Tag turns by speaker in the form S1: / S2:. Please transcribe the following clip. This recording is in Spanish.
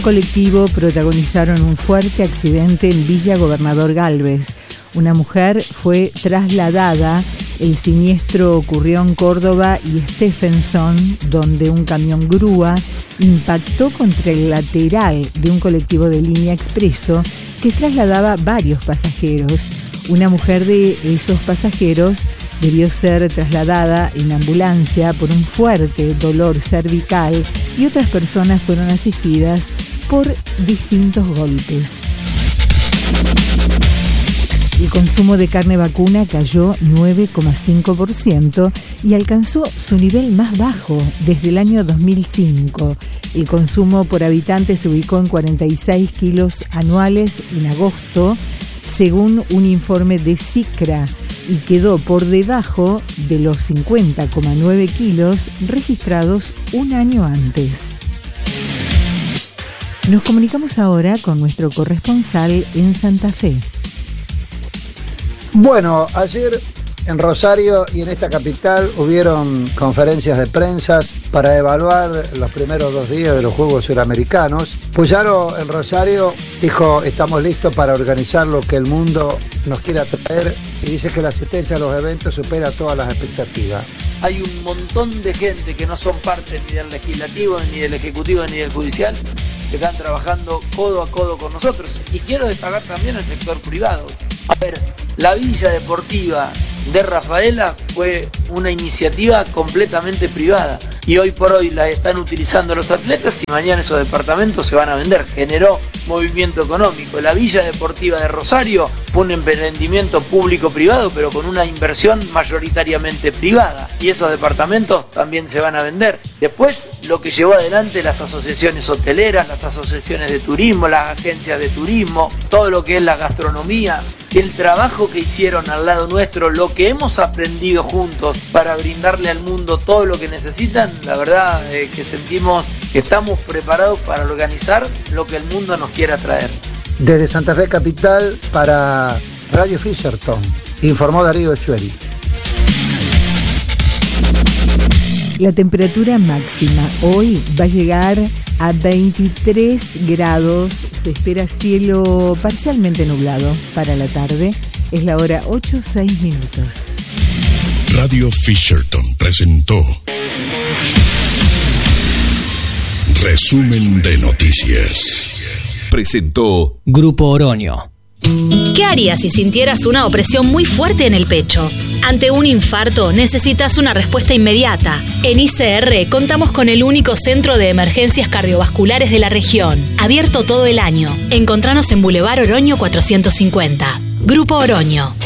S1: colectivo protagonizaron un fuerte accidente en Villa Gobernador Galvez. Una mujer fue trasladada. El siniestro ocurrió en Córdoba y Stephenson, donde un camión grúa impactó contra el lateral de un colectivo de línea expreso que trasladaba varios pasajeros. Una mujer de esos pasajeros debió ser trasladada en ambulancia por un fuerte dolor cervical y otras personas fueron asistidas por distintos golpes. El consumo de carne vacuna cayó 9,5% y alcanzó su nivel más bajo desde el año 2005. El consumo por habitante se ubicó en 46 kilos anuales en agosto, según un informe de CICRA, y quedó por debajo de los 50,9 kilos registrados un año antes. Nos comunicamos ahora con nuestro corresponsal en Santa Fe.
S2: Bueno, ayer en Rosario y en esta capital hubieron conferencias de prensa para evaluar los primeros 2 días de los Juegos Suramericanos. Puyaro en Rosario dijo: estamos listos para organizar lo que el mundo nos quiera traer, y dice que la asistencia a los eventos supera todas las expectativas.
S3: Hay un montón de gente que no son parte ni del legislativo, ni del ejecutivo, ni del judicial, que están trabajando codo a codo con nosotros. Y quiero destacar también el sector privado. A ver, la Villa Deportiva de Rafaela fue una iniciativa completamente privada y hoy por hoy la están utilizando los atletas y mañana esos departamentos se van a vender. Generó movimiento económico. La Villa Deportiva de Rosario fue un emprendimiento público-privado, pero con una inversión mayoritariamente privada, y esos departamentos también se van a vender. Después, lo que llevó adelante las asociaciones hoteleras, las asociaciones de turismo, las agencias de turismo, todo lo que es la gastronomía, el trabajo que hicieron al lado nuestro, lo que hemos aprendido juntos para brindarle al mundo todo lo que necesitan, la verdad que sentimos que estamos preparados para organizar lo que el mundo nos quiera traer.
S2: Desde Santa Fe Capital para Radio Fisherton, informó Darío Echueri.
S1: La temperatura máxima hoy va a llegar a 23 grados. Se espera cielo parcialmente nublado para la tarde. Es la hora 8:06.
S4: Radio Fisherton presentó Resumen de Noticias.
S5: Presentó
S6: Grupo Oroño.
S7: ¿Qué harías si sintieras una opresión muy fuerte en el pecho? Ante un infarto necesitas una respuesta inmediata. En ICR contamos con el único centro de emergencias cardiovasculares de la región, abierto todo el año. Encontranos en Boulevard Oroño 450. Grupo Oroño.